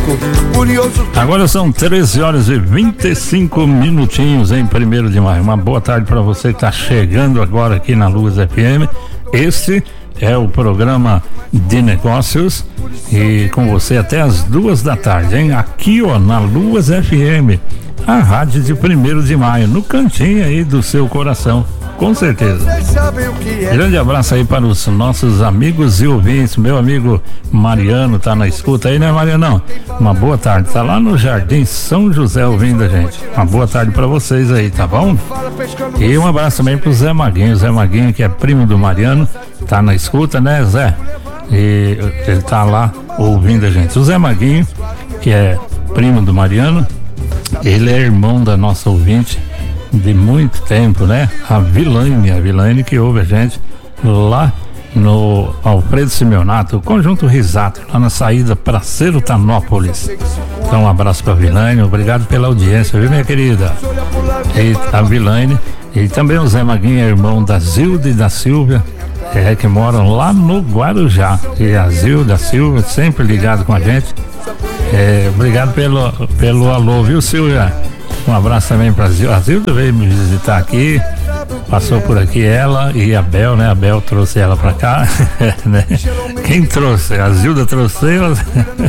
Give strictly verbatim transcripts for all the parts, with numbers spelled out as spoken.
Agora são treze horas e vinte e cinco minutinhos em primeiro de maio. Uma boa tarde para você que está chegando agora aqui na Luz F M. Este é o programa de negócios e com você até as duas da tarde, hein? Aqui, ó, na Luz F M, a rádio de primeiro de maio, no cantinho aí do seu coração, com certeza. Grande abraço aí para os nossos amigos e ouvintes. Meu amigo Mariano tá na escuta aí, né, Marianão? Uma boa tarde, tá lá no Jardim São José ouvindo a gente. Uma boa tarde para vocês aí, tá bom? E um abraço também pro Zé Maguinho, Zé Maguinho, que é primo do Mariano, tá na escuta, né, Zé? E ele tá lá ouvindo a gente. O Zé Maguinho, que é primo do Mariano, ele é irmão da nossa ouvinte de muito tempo, né? A Vilaine, a Vilaine que ouve a gente lá no Alfredo Simeonato, o Conjunto Risato, lá na saída para Serutanópolis. Então um abraço para a Vilaine, obrigado pela audiência, viu, minha querida? E a Vilaine, e também o Zé Maguinho é irmão da Zilda e da Silvia, é, que moram lá no Guarujá. E a Zilda, a Silvia, sempre ligado com a gente. É, obrigado pelo, pelo alô, viu, Silvia? Um abraço também para a Zilda. A Zilda veio me visitar aqui, passou por aqui ela e a Bel, né? A Bel trouxe ela para cá, né? Quem trouxe? A Zilda trouxe elas,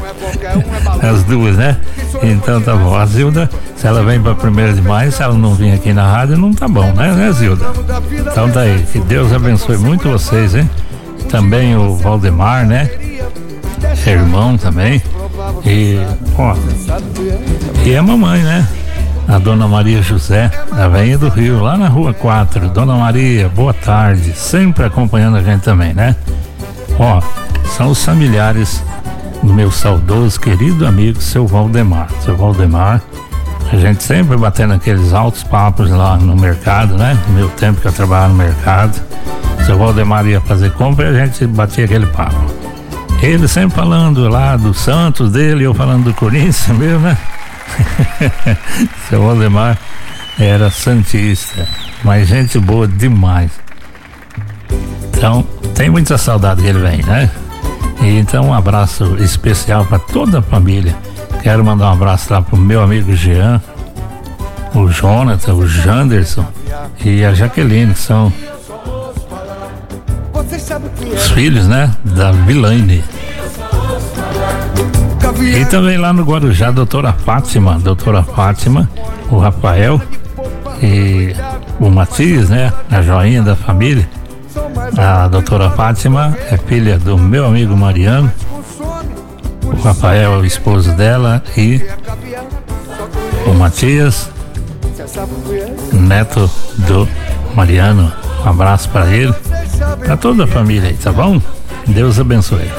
as duas, né? Então tá bom. A Zilda, se ela vem para primeiro de maio, se ela não vir aqui na rádio, não tá bom, né, né, Zilda? Então tá aí. Que Deus abençoe muito vocês, hein? Também o Valdemar, né? É irmão também. E, ó, e a mamãe, né? A Dona Maria José, a velha do Rio, lá na Rua quatro. Dona Maria, boa tarde, sempre acompanhando a gente também, né? Ó, são os familiares do meu saudoso, querido amigo, seu Valdemar. Seu Valdemar, a gente sempre batendo aqueles altos papos lá no mercado, né? No meu tempo que eu trabalhava no mercado, seu Valdemar ia fazer compra e a gente batia aquele papo. Ele sempre falando lá do Santos dele, eu falando do Corinthians mesmo, né? Seu Valdemar era santista, mas gente boa demais. Então, tem muita saudade que ele vem, né? E então, um abraço especial para toda a família. Quero mandar um abraço lá pro meu amigo Jean, o Jonathan, o Janderson e a Jaqueline, que são os filhos, né? Da Vilaine. E também lá no Guarujá, a doutora Fátima, doutora Fátima, o Rafael e o Matias, né? A joinha da família. A doutora Fátima é filha do meu amigo Mariano. O Rafael é o esposo dela e o Matias, neto do Mariano. Um abraço para ele, para toda a família aí, tá bom? Deus abençoe.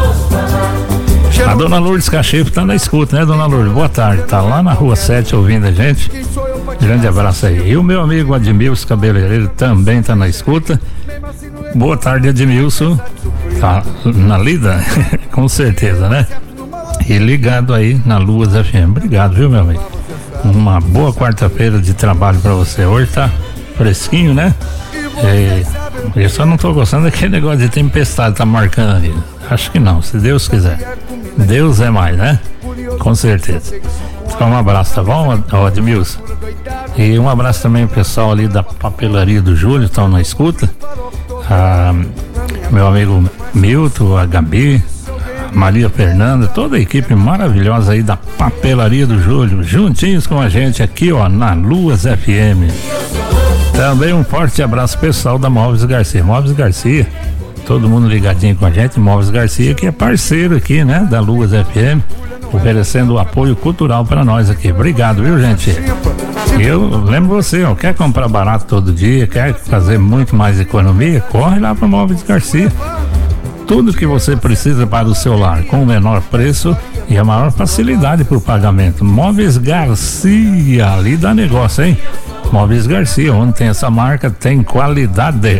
A Dona Lourdes Cachefo tá na escuta, né, Dona Lourdes? Boa tarde, tá lá na Rua sete ouvindo a gente. Grande abraço aí. E o meu amigo Admilson Cabeleireiro também tá na escuta. Boa tarde, Admilson. Tá na lida? Com certeza, né? E ligado aí na Luz F M. Obrigado, viu, meu amigo? Uma boa quarta-feira de trabalho pra você. Hoje tá fresquinho, né? É, eu só não tô gostando daquele negócio de tempestade, tá marcando ali. Acho que não, se Deus quiser. Deus é mais, né? Com certeza. Então um abraço, tá bom, Admilson? E um abraço também pro pessoal ali da papelaria do Júlio, estão na escuta. Ah, meu amigo Milton, a Gabi, a Maria Fernanda, toda a equipe maravilhosa aí da papelaria do Júlio, juntinhos com a gente aqui, ó, na Luz F M. Também um forte abraço pessoal da Móveis Garcia. Móveis Garcia, todo mundo ligadinho com a gente. Móveis Garcia, que é parceiro aqui, né, da Luz F M, oferecendo o apoio cultural para nós aqui. Obrigado, viu, gente? Eu lembro você, ó, quer comprar barato todo dia, quer fazer muito mais economia, corre lá para Móveis Garcia. Tudo que você precisa para o seu lar, com o menor preço e a maior facilidade para o pagamento. Móveis Garcia, ali dá negócio, hein? Móveis Garcia, onde tem essa marca, tem qualidade.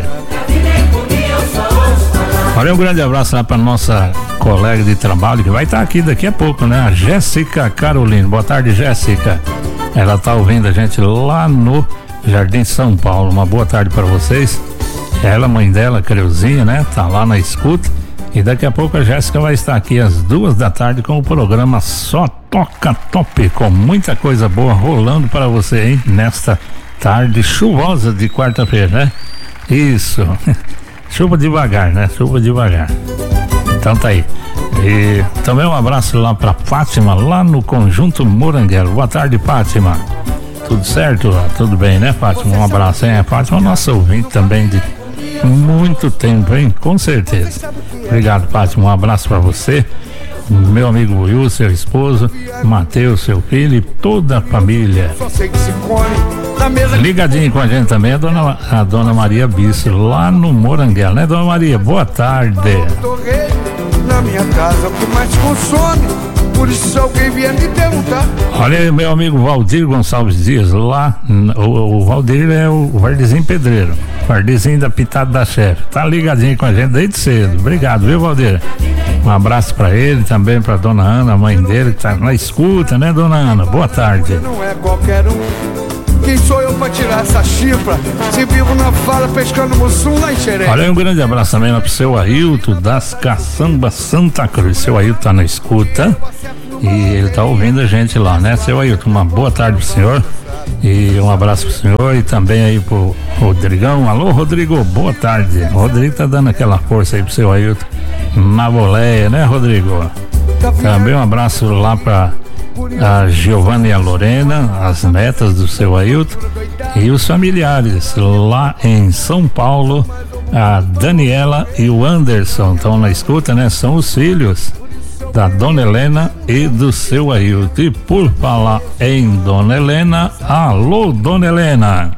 Olha, um grande abraço lá para nossa colega de trabalho que vai estar aqui daqui a pouco, né? A Jéssica Carolina. Boa tarde, Jéssica. Ela está ouvindo a gente lá no Jardim São Paulo. Uma boa tarde para vocês. Ela, mãe dela, Creuzinha, né? Tá lá na escuta. E daqui a pouco a Jéssica vai estar aqui às duas da tarde com o programa Só Toca Top, com muita coisa boa rolando para você, hein? Nesta tarde chuvosa de quarta-feira, né? Isso. Chuva devagar, né? Chuva devagar. Então tá aí. E também um abraço lá pra Fátima, lá no Conjunto Moranguelo. Boa tarde, Fátima. Tudo certo? Tudo bem, né, Fátima? Um abraço, hein? A Fátima é nossa ouvinte também de muito tempo, hein? Com certeza. Obrigado, Fátima. Um abraço pra você, meu amigo Will, seu esposo, Matheus, seu filho e toda a família. Ligadinho com a gente também a dona, a dona Maria Bisso, lá no Moranguelo, né, dona Maria? Boa tarde. Na minha casa, o que mais consome? Por isso, se alguém vier me perguntar. Olha aí, meu amigo Valdir Gonçalves Dias, lá, o, o Valdir é o Vardezinho Pedreiro, Vardezinho da Pitada da Chefe, tá ligadinho com a gente desde cedo. Obrigado, viu, Valdir? Um abraço pra ele, também pra dona Ana, a mãe dele, que tá na escuta, né, dona Ana? Boa tarde. Não é qualquer um. Quem sou eu pra tirar essa chifra? Se vivo na fala pescando mussum lá em Xerém. Olha aí, um grande abraço também lá pro seu Ailton das Caçambas Santa Cruz. Seu Ailton tá na escuta e ele tá ouvindo a gente lá, né? Seu Ailton, uma boa tarde pro senhor e um abraço pro senhor e também aí pro Rodrigão. Alô, Rodrigo, boa tarde. O Rodrigo tá dando aquela força aí pro seu Ailton na boleia, né, Rodrigo? Também um abraço lá pra a Giovana e a Lorena, as netas do seu Ailton, e os familiares lá em São Paulo, a Daniela e o Anderson estão na escuta, né? São os filhos da Dona Helena e do seu Ailton. E por falar em Dona Helena, alô, Dona Helena.